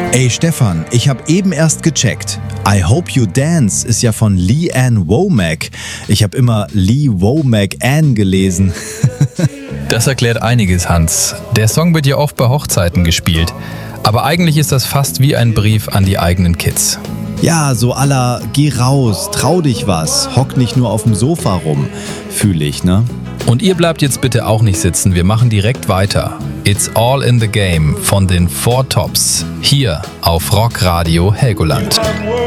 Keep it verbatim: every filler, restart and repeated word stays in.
Ey Stefan, ich habe eben erst gecheckt. I Hope You Dance ist ja von Lee Ann Womack. Ich habe immer Lee Womack Ann gelesen. Das erklärt einiges, Hans. Der Song wird ja oft bei Hochzeiten gespielt. Aber eigentlich ist das fast wie ein Brief an die eigenen Kids. Ja, so à la, geh raus, trau dich was, hock nicht nur auf dem Sofa rum, fühle ich, ne? Und ihr bleibt jetzt bitte auch nicht sitzen, wir machen direkt weiter. It's All in the Game von den Four Tops, hier auf Rockradio Helgoland.